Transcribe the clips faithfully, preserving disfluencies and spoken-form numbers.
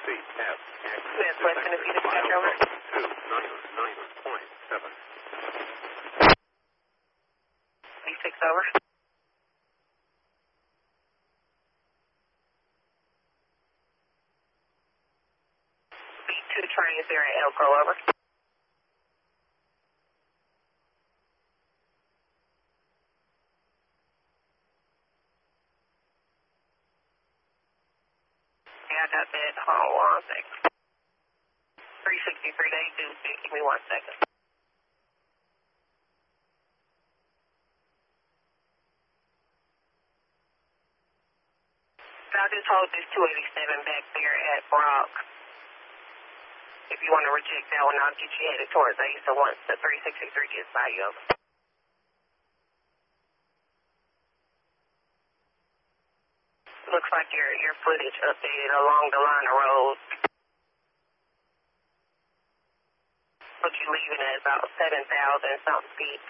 Southwest Tennessee dispatch, over. two nine nine point seven. B six, over. B two train is there at Elko, over. Yeah, I got that. Hold on one second. three sixty-three, day two, give me one second. I'll just hold this two eighty-seven back there at Brock. If you want to reject that one, I'll get you headed towards A, so once the three sixty-three gets by you, over. Looks like your, your footage updated along the line of road. But you're leaving at about seven thousand something feet.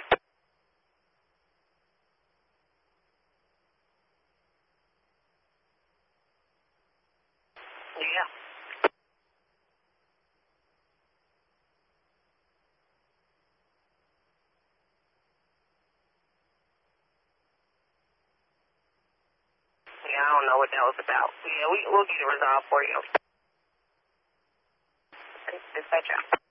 Yeah. Yeah, I don't know what that was about. Yeah, we, we'll get it resolved for you. Dispatch out.